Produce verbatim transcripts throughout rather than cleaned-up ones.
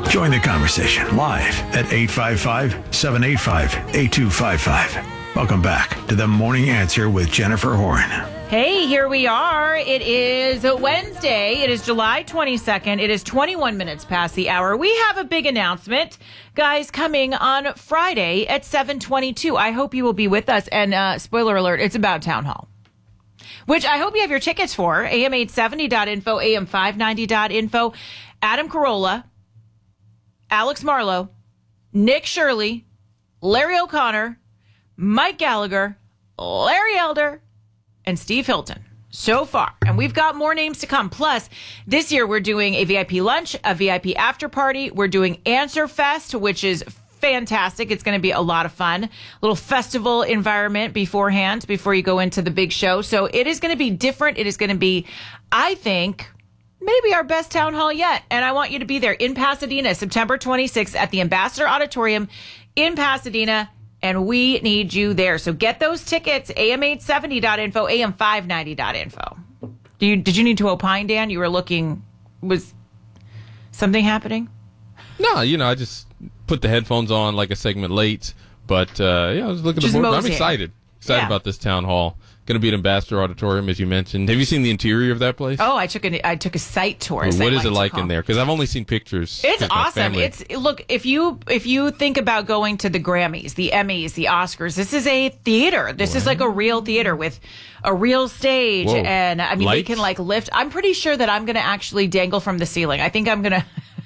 Join the conversation live at eight five five, seven eight five, eight two five five. Welcome back to The Morning Answer with Jennifer Horn. Hey, here we are. It is Wednesday. It is July twenty-second. It is twenty-one minutes past the hour. We have a big announcement, guys, coming on Friday at seven twenty-two. I hope you will be with us. And uh, spoiler alert, it's about Town Hall, which I hope you have your tickets for. A M eight seventy dot info, A M five ninety dot info. Adam Carolla, Alex Marlowe, Nick Shirley, Larry O'Connor, Mike Gallagher, Larry Elder, and Steve Hilton so far. And we've got more names to come. Plus, this year we're doing a V I P lunch, a V I P after party. We're doing Answer Fest, which is fantastic. It's going to be a lot of fun. A little festival environment beforehand, before you go into the big show. So it is going to be different. It is going to be, I think, maybe our best town hall yet. And I want you to be there in Pasadena, September twenty-sixth at the Ambassador Auditorium in Pasadena. And we need you there. So get those tickets, A M eight seventy dot info, A M five ninety dot info. Do you, did you need to opine, Dan? You were looking, was something happening? No, you know, I just put the headphones on like a segment late. But, uh, yeah, I was looking at the board. I'm excited. Excited yeah. about this town hall. Going to be at Ambassador Auditorium, as you mentioned. Have you seen the interior of that place? Oh, I took a I took a site tour. Well, what is like it like in there? Because I've only seen pictures. It's awesome. It's look if you if you think about going to the Grammys, the Emmys, the Oscars, this is a theater. This wow. is like a real theater with a real stage, Whoa. and I mean Lights? they can like lift. I'm pretty sure that I'm going to actually dangle from the ceiling. I think I'm going to.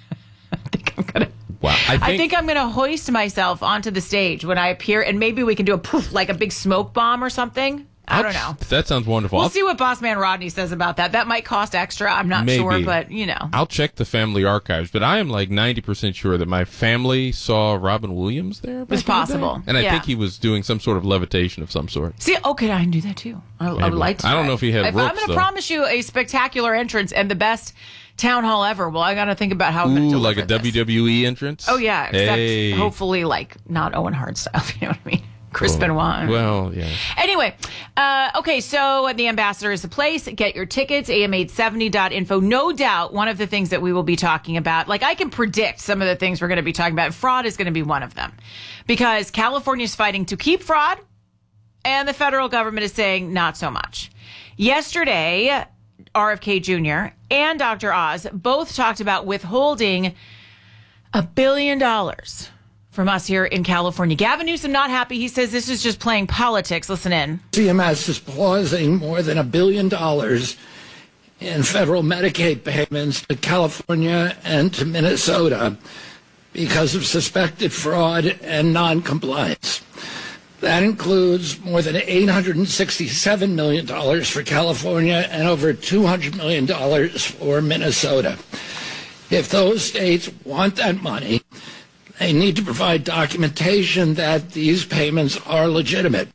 I think I'm going to. Wow. I think, I think I'm going to hoist myself onto the stage when I appear, and maybe we can do a poof, like a big smoke bomb or something. I don't know. That sounds wonderful. We'll I'll, see what Boss Man Rodney says about that. That might cost extra. I'm not maybe. sure, but, you know. I'll check the family archives, but I am like ninety percent sure that my family saw Robin Williams there. It's possible. And I yeah. think he was doing some sort of levitation of some sort. See, okay, I can do that too. I, I would like to. I don't know if he had if ropes, I'm going to though. promise you a spectacular entrance and the best town hall ever, well, I got to think about how I'm going to Ooh, like a this. W W E entrance? Oh, yeah, except hey. hopefully like not Owen Hart style, you know what I mean? Chris oh, Benoit. Well, yeah. Anyway, uh, okay, so the Ambassador is the place. Get your tickets, A M eight seventy dot info. No doubt one of the things that we will be talking about, like I can predict some of the things we're going to be talking about. Fraud is going to be one of them because California is fighting to keep fraud and the federal government is saying not so much. Yesterday, R F K Junior and Doctor Oz both talked about withholding a billion dollars from us here in California. Gavin Newsom not happy. He says this is just playing politics. Listen in. C M S is pausing more than a billion dollars in federal Medicaid payments to California and to Minnesota because of suspected fraud and noncompliance. That includes more than eight hundred sixty-seven million dollars for California and over two hundred million dollars for Minnesota. If those states want that money, they need to provide documentation that these payments are legitimate.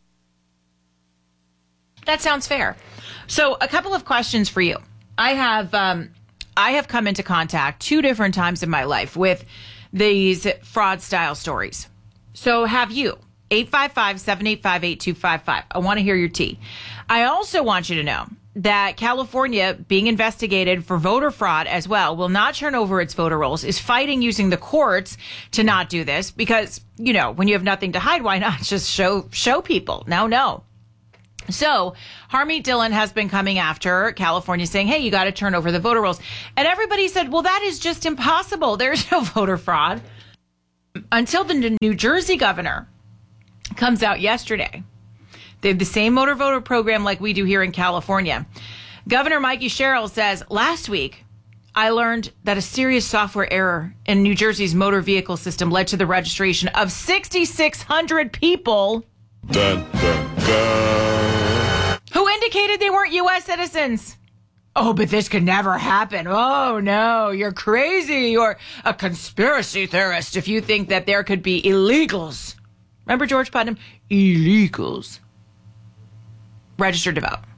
That sounds fair. So a couple of questions for you. I have um, I have come into contact two different times in my life with these fraud style stories. So have you. eight five five, seven eight five, eight two five five. I want to hear your tea. I also want you to know that California, being investigated for voter fraud as well, will not turn over its voter rolls, is fighting using the courts to not do this because, you know, when you have nothing to hide, why not just show show people? No, no. So Harmeet Dillon has been coming after California saying, hey, you got to turn over the voter rolls. And everybody said, well, that is just impossible. There's no voter fraud. Until the New Jersey governor comes out yesterday. They have the same motor voter program like we do here in California. Governor Mikey Sherrill says, last week, I learned that a serious software error in New Jersey's motor vehicle system led to the registration of six thousand six hundred people dun, dun, dun. who indicated they weren't U S citizens. Oh, but this could never happen. Oh, no, you're crazy. You're a conspiracy theorist if you think that there could be illegals. Remember George Putnam? Illegals. Registered to vote.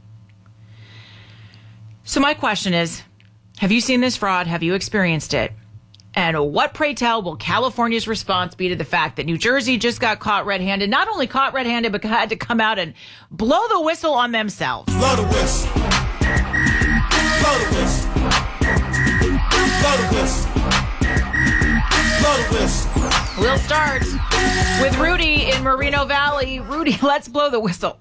So my question is, have you seen this fraud? Have you experienced it? And what, pray tell, will California's response be to the fact that New Jersey just got caught red-handed? Not only caught red-handed, but had to come out and blow the whistle on themselves. Blow the whistle. Blow the whistle. Blow the whistle. We'll start with Rudy in Moreno Valley. Rudy, let's blow the whistle.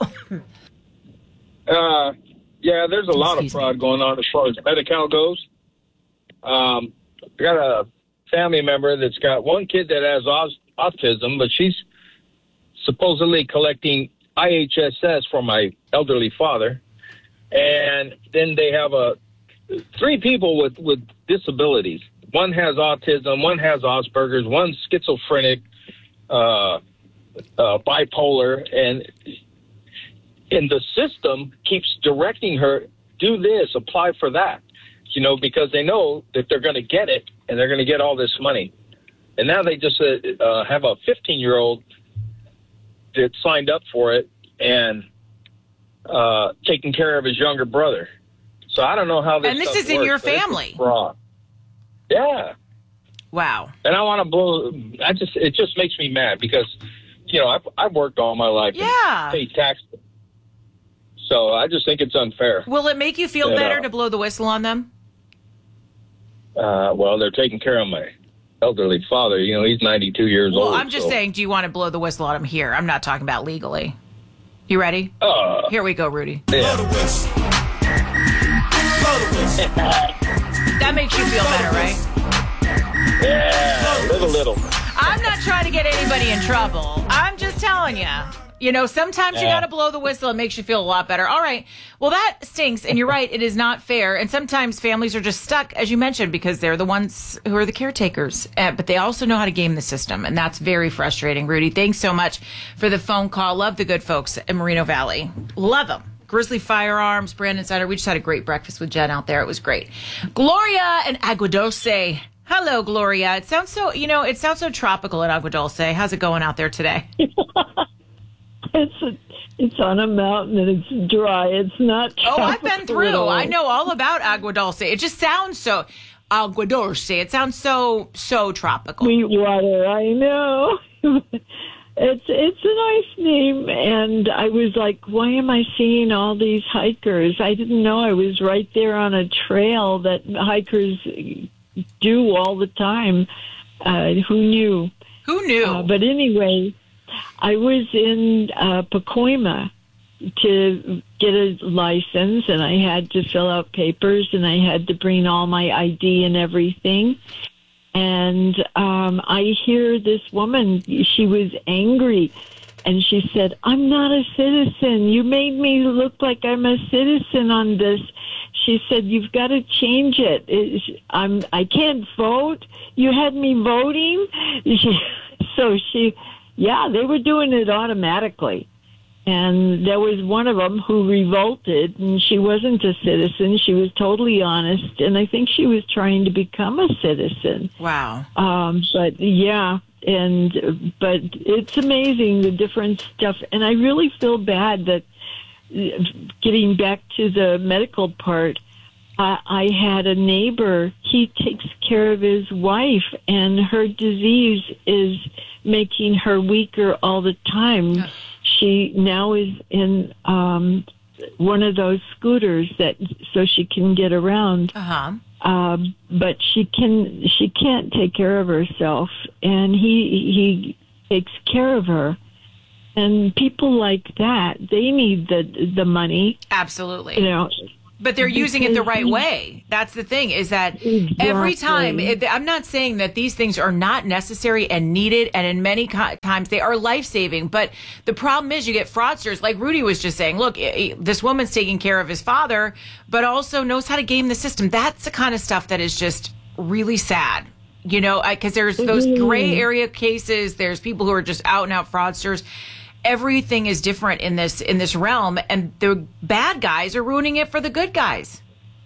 uh, yeah, there's a lot Excuse of fraud me. going on as far as Medi-Cal goes. Um, I got a family member that's got one kid that has autism, but she's supposedly collecting I H S S for my elderly father. And then they have a three people with, with disabilities. One has autism, one has Asperger's, one's schizophrenic, uh, uh, bipolar, and and the system keeps directing her, do this, apply for that, you know, because they know that they're going to get it and they're going to get all this money. And now they just uh, uh, have a fifteen-year-old that signed up for it and uh, taking care of his younger brother. So I don't know how this And this stuff is in works, your family. Fraud. Yeah. Wow. And I want to blow. I just it just makes me mad because, you know, I've I've worked all my life. Yeah. And paid tax. So I just think it's unfair. Will it make you feel that, better uh, to blow the whistle on them? Uh, well, they're taking care of my elderly father. You know, he's ninety-two years well, old. Well, I'm just so. saying, do you want to blow the whistle on him here? I'm not talking about legally. You ready? Uh, here we go, Rudy. Yeah. Blow the whistle. Blow the whistle. That makes you feel better, right? Yeah, live a little. I'm not trying to get anybody in trouble. I'm just telling you. You know, sometimes yeah. you got to blow the whistle. It makes you feel a lot better. All right. Well, that stinks. And you're right. It is not fair. And sometimes families are just stuck, as you mentioned, because they're the ones who are the caretakers. Uh, but they also know how to game the system. And that's very frustrating. Rudy, thanks so much for the phone call. Love the good folks in Moreno Valley. Love them. Grizzly Firearms, Brandon Center. We just had a great breakfast with Jen out there. It was great. Gloria and Agua Dulce. Hello, Gloria. It sounds so, you know, it sounds so tropical at Agua Dulce. How's it going out there today? It's a, it's on a mountain and it's dry. It's not tropical. Oh, I've been through. I know all about Agua Dulce. It just sounds so Agua Dulce. It sounds so so tropical. Sweet water. I know. It's it's a nice name, and I was like, why am I seeing all these hikers? I didn't know I was right there on a trail that hikers do all the time. Uh, who knew? Who knew? Uh, but anyway, I was in uh, Pacoima to get a license, and I had to fill out papers, and I had to bring all my I D and everything. And um, I hear this woman, she was angry, and she said, I'm not a citizen. You made me look like I'm a citizen on this. She said, you've got to change it. It's, I'm, I can't vote. You had me voting. She, so she, yeah, they were doing it automatically. And there was one of them who revolted, and she wasn't a citizen. She was totally honest, and I think she was trying to become a citizen. Wow. Um, but, yeah, and but it's amazing, the different stuff. And I really feel bad that, getting back to the medical part, uh, I had a neighbor, he takes care of his wife, and her disease is making her weaker all the time. Yeah. She now is in um, one of those scooters that so she can get around. Uh-huh. Um, but she can she can't take care of herself, and he he takes care of her. And people like that, they need the the money. Absolutely. You know. But they're using it the right way. That's the thing, is that exactly. every time, it, I'm not saying that these things are not necessary and needed, and in many co- times they are life-saving, but the problem is you get fraudsters, like Rudy was just saying, look, this woman's taking care of his father, but also knows how to game the system. That's the kind of stuff that is just really sad. You know, because there's those gray area cases, there's people who are just out-and-out fraudsters. Everything is different in this in this realm, and the bad guys are ruining it for the good guys.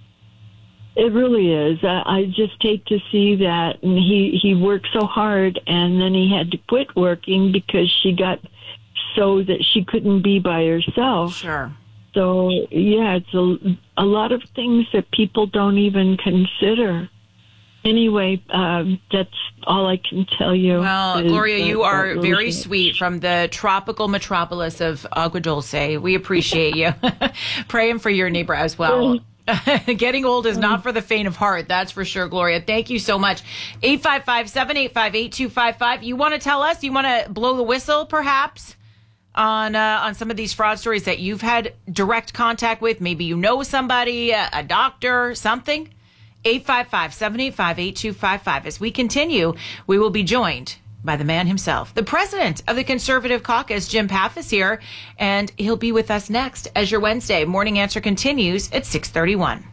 It really is. I, I just hate to see that. And he, he worked so hard, and then he had to quit working because she got so that she couldn't be by herself. Sure. So, yeah, it's a, a lot of things that people don't even consider. Anyway, um, that's all I can tell you. Well, Gloria, you are very sweet from the tropical metropolis of Agua Dulce. We appreciate you. Praying for your neighbor as well. Getting old is not for the faint of heart. That's for sure, Gloria. Thank you so much. eight five five, seven eight five, eight two five five. You want to tell us? You want to blow the whistle, perhaps, on uh, on some of these fraud stories that you've had direct contact with? Maybe you know somebody, a, a doctor, something? eight five five, seven eight five, eight two five five. As we continue, we will be joined by the man himself, the president of the Conservative Caucus, Jim Paff, is here, and he'll be with us next as your Wednesday Morning Answer continues at six thirty-one.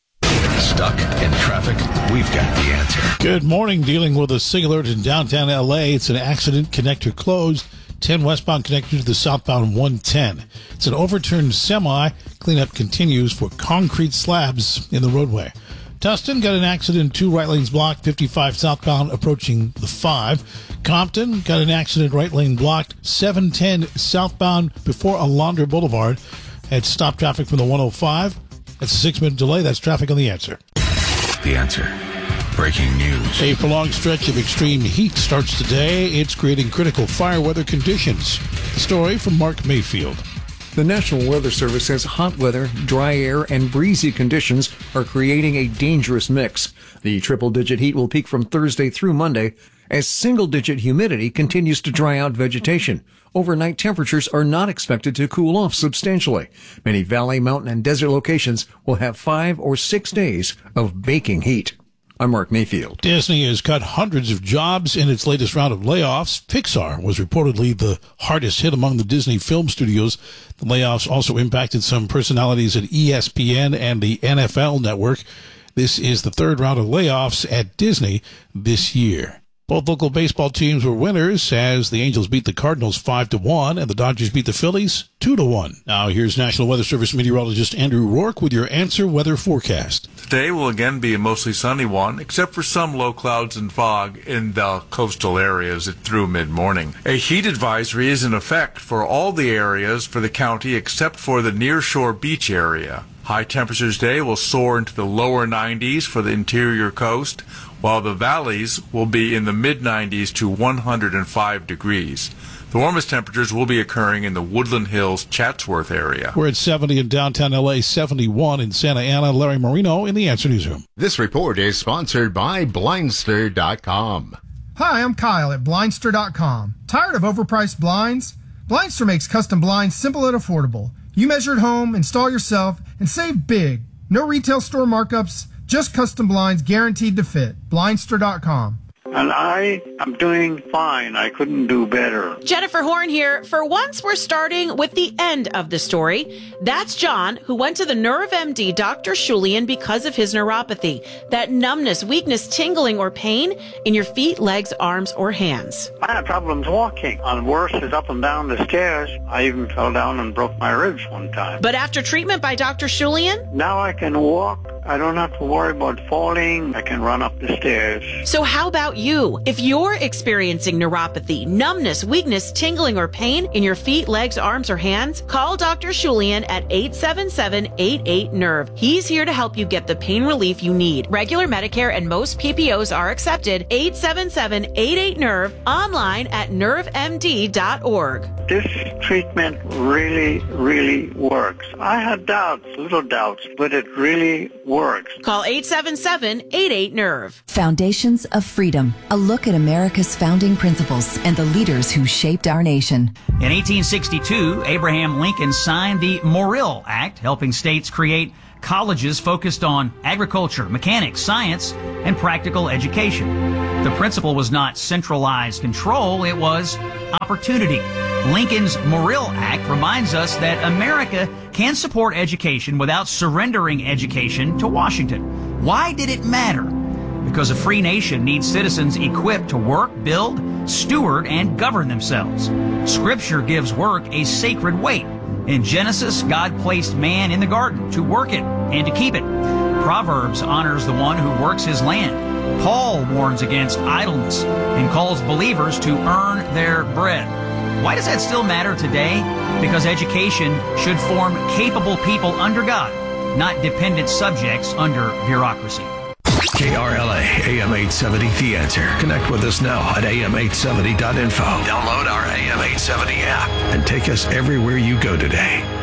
Stuck in traffic? We've got the answer. Good morning. Dealing with a SIG alert in downtown L A. It's an accident. Connector closed. ten westbound connector to the southbound one ten. It's an overturned semi. Cleanup continues for concrete slabs in the roadway. Tustin got an accident, two right lanes blocked, fifty-five southbound approaching the five. Compton got an accident, right lane blocked, seven ten southbound before Alondra Boulevard. Had stopped traffic from the one oh five. That's a six-minute delay. That's traffic on The Answer. The Answer. Breaking news. A prolonged stretch of extreme heat starts today. It's creating critical fire weather conditions. The story from Mark Mayfield. The National Weather Service says hot weather, dry air, and breezy conditions are creating a dangerous mix. The triple-digit heat will peak from Thursday through Monday as single-digit humidity continues to dry out vegetation. Overnight temperatures are not expected to cool off substantially. Many valley, mountain, and desert locations will have five or six days of baking heat. I'm Mark Mayfield. Disney has cut hundreds of jobs in its latest round of layoffs. Pixar was reportedly the hardest hit among the Disney film studios. The layoffs also impacted some personalities at E S P N and the N F L Network. This is the third round of layoffs at Disney this year. Both local baseball teams were winners as the Angels beat the Cardinals five to one and the Dodgers beat the Phillies two to one. Now here's National Weather Service meteorologist Andrew Rourke with your Answer weather forecast. Today will again be a mostly sunny one, except for some low clouds and fog in the coastal areas through mid-morning. A heat advisory is in effect for all the areas for the county except for the nearshore beach area. High temperatures today will soar into the lower nineties for the interior coast, while the valleys will be in the mid nineties to one hundred five degrees. The warmest temperatures will be occurring in the Woodland Hills, Chatsworth area. We're at seventy in downtown L A, seventy-one in Santa Ana. Larry Marino in the Answer Newsroom. This report is sponsored by Blindster dot com. Hi, I'm Kyle at Blindster dot com. Tired of overpriced blinds? Blindster makes custom blinds simple and affordable. You measure at home, install yourself, and save big. No retail store markups, just custom blinds guaranteed to fit. Blindster dot com. And I am doing fine. I couldn't do better. Jennifer Horn here. For once, we're starting with the end of the story. That's John, who went to the Nerve M D, Doctor Shulian, because of his neuropathy. That numbness, weakness, tingling, or pain in your feet, legs, arms, or hands. I had problems walking. And worse is up and down the stairs. I even fell down and broke my ribs one time. But after treatment by Doctor Shulian? Now I can walk. I don't have to worry about falling. I can run up the stairs. So how about you? If you're experiencing neuropathy, numbness, weakness, tingling, or pain in your feet, legs, arms, or hands, call Doctor Shulian at eight seven seven, eight eight, nerve. He's here to help you get the pain relief you need. Regular Medicare and most P P Os are accepted. eight seven seven, eight eight, nerve. Online at nerve m d dot org. This treatment really, really works. I had doubts, little doubts, but it really works. Call eight seven seven, eight eight, nerve. Foundations of Freedom, a look at America's founding principles and the leaders who shaped our nation. In eighteen sixty-two, Abraham Lincoln signed the Morrill Act, helping states create colleges focused on agriculture, mechanics, science, and practical education. The principle was not centralized control, it was opportunity. Lincoln's Morrill Act reminds us that America can support education without surrendering education to Washington. Why did it matter? Because a free nation needs citizens equipped to work, build, steward, and govern themselves. Scripture gives work a sacred weight. In Genesis, God placed man in the garden to work it and to keep it. Proverbs honors the one who works his land. Paul warns against idleness and calls believers to earn their bread. Why does that still matter today? Because education should form capable people under God, not dependent subjects under bureaucracy. K R L A, A M eight seventy, The Answer. Connect with us now at A M eight seventy dot info. Download our A M eight seventy app and take us everywhere you go today.